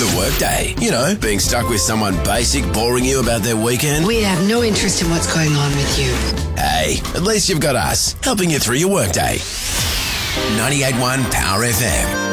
the workday. You know, being stuck with someone basic boring you about their weekend. We have no interest in what's going on with you. Hey, at least you've got us, helping you through your workday. 98.1 Power FM.